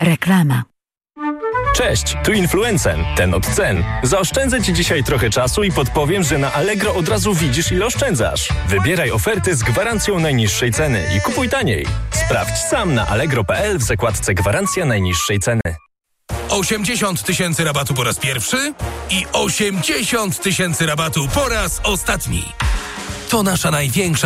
Reklama. Cześć, tu Influencen, ten od cen. Zaoszczędzę Ci dzisiaj trochę czasu i podpowiem, że na Allegro od razu widzisz, ile oszczędzasz. Wybieraj oferty z gwarancją najniższej ceny i kupuj taniej. Sprawdź sam na allegro.pl w zakładce Gwarancja najniższej ceny. 80 000 rabatu po raz pierwszy i 80 000 rabatu po raz ostatni. To nasza największa